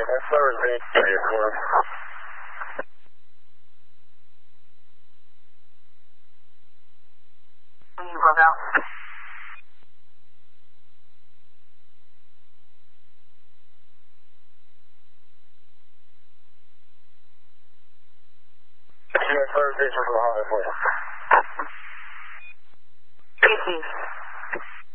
That's Thursday. You broke out. Thursday for the holiday for you. PC.